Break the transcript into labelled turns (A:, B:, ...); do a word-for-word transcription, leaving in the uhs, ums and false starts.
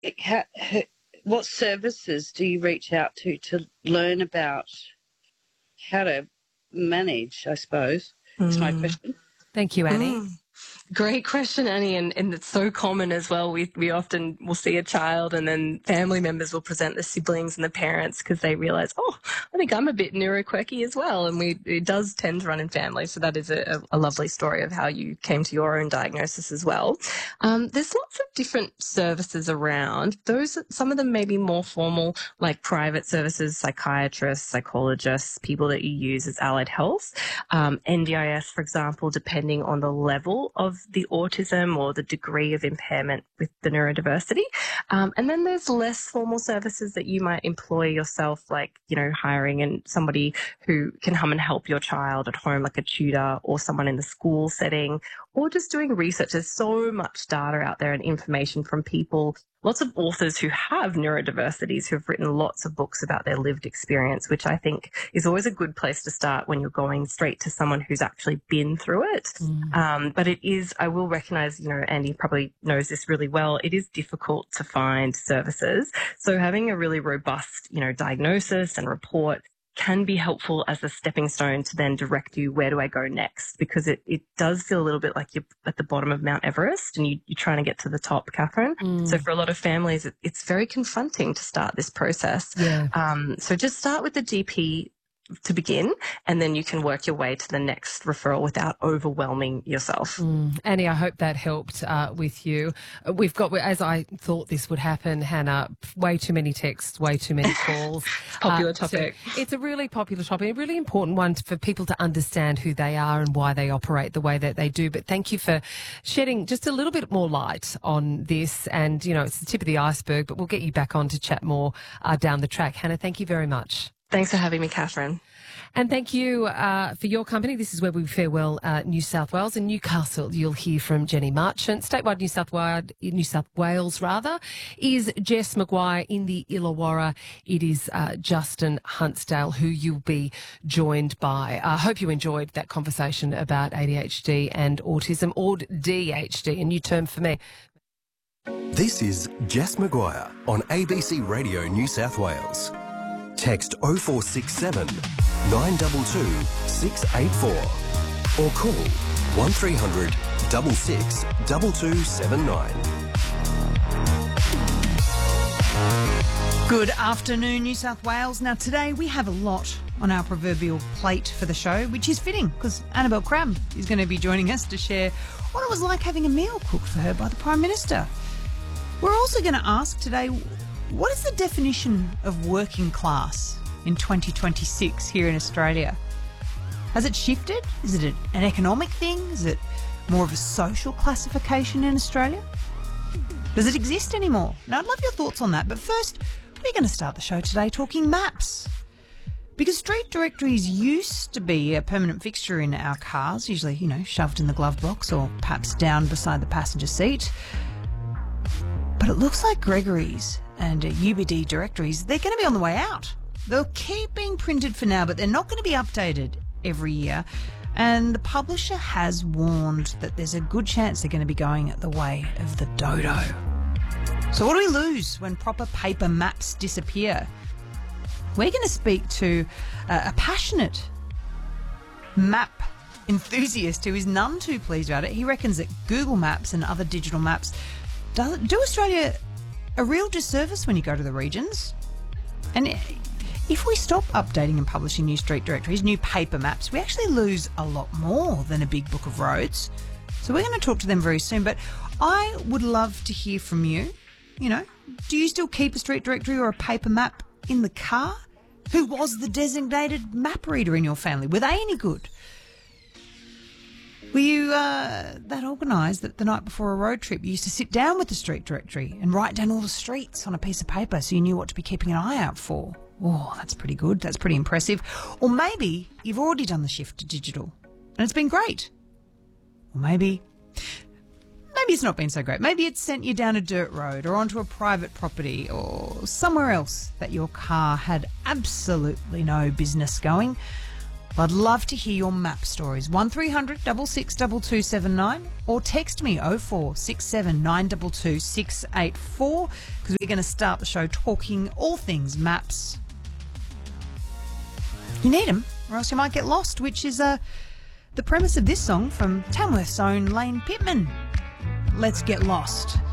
A: how, what services do you reach out to to learn about how to manage, I suppose, is my question.
B: Thank you, Annie.
C: Mm. Great question, Annie, and, and it's so common as well. We we often will see a child and then family members will present the siblings and the parents because they realise, oh, I think I'm a bit neuroquirky as well, and we it does tend to run in families. So that is a, a lovely story of how you came to your own diagnosis as well. Um, there's lots of different services around. Those some of them may be more formal, like private services, psychiatrists, psychologists, people that you use as allied health, um, N D I S, for example, depending on the level of the autism or the degree of impairment with the neurodiversity. Um, and then there's less formal services that you might employ yourself, like, you know, hiring and somebody who can come and help your child at home, like a tutor or someone in the school setting, or just doing research. There's so much data out there and information from people, lots of authors who have neurodiversities who have written lots of books about their lived experience, which I think is always a good place to start when you're going straight to someone who's actually been through it. Mm. Um, but it is, I will recognise, you know, Andy probably knows this really well, it is difficult to find services. So having a really robust, you know, diagnosis and report can be helpful as a stepping stone to then direct you, where do I go next? Because it, it does feel a little bit like you're at the bottom of Mount Everest and you, you're trying to get to the top, Catherine. Mm. So for a lot of families, it, it's very confronting to start this process.
B: Yeah.
C: Um, so just start with the G P to begin, and then you can work your way to the next referral without overwhelming yourself.
B: Mm. Annie, I hope that helped uh, with you. We've got, as I thought this would happen, Hannah, way too many texts, way too many calls.
C: Popular uh, topic.
B: So it's a really popular topic, a really important one for people to understand who they are and why they operate the way that they do. But thank you for shedding just a little bit more light on this. And, you know, it's the tip of the iceberg, but we'll get you back on to chat more uh, down the track. Hannah, thank you very much.
C: Thanks for having me, Catherine.
B: And thank you uh, for your company. This is where we farewell uh, New South Wales. In Newcastle, you'll hear from Jenny Marchant. Statewide New South Wales, New South Wales rather, is Jess Maguire. In the Illawarra, it is uh, Justin Huntsdale, who you'll be joined by. I uh, hope you enjoyed that conversation about A D H D and autism, or D H D, a new term for me.
D: This is Jess Maguire on A B C Radio New South Wales. Text oh four six seven, nine two two, six eight four or call one three hundred, six six, two two seven nine.
E: Good afternoon, New South Wales. Now, today we have a lot on our proverbial plate for the show, which is fitting because Annabelle Cram is going to be joining us to share what it was like having a meal cooked for her by the Prime Minister. We're also going to ask today, what is the definition of working class in twenty twenty-six here in Australia? Has it shifted? Is it an economic thing? Is it more of a social classification in Australia? Does it exist anymore? Now, I'd love your thoughts on that. But first, we're going to start the show today talking maps. Because street directories used to be a permanent fixture in our cars, usually, you know, shoved in the glove box or perhaps down beside the passenger seat. But it looks like Gregory's and uh, U B D directories, they're going to be on the way out. They'll keep being printed for now, but they're not going to be updated every year. And the publisher has warned that there's a good chance they're going to be going the way of the dodo. So what do we lose when proper paper maps disappear? We're going to speak to uh, a passionate map enthusiast who is none too pleased about it. He reckons that Google Maps and other digital maps do, do Australia a real disservice when you go to the regions. And if we stop updating and publishing new street directories, new paper maps, we actually lose a lot more than a big book of roads. So we're going to talk to them very soon. But I would love to hear from you. You know, do you still keep a street directory or a paper map in the car? Who was the designated map reader in your family? Were they any good? Were you uh, that organised that the night before a road trip you used to sit down with the street directory and write down all the streets on a piece of paper so you knew what to be keeping an eye out for? Oh, that's pretty good. That's pretty impressive. Or maybe you've already done the shift to digital and it's been great. Or maybe, maybe it's not been so great. Maybe it's sent you down a dirt road or onto a private property or somewhere else that your car had absolutely no business going. I'd love to hear your map stories. one three hundred six six two two seven nine or text me oh four six seven nine two two six eight four because we're going to start the show talking all things maps. You need them or else you might get lost, which is uh, the premise of this song from Tamworth's own Lane Pittman. Let's get lost.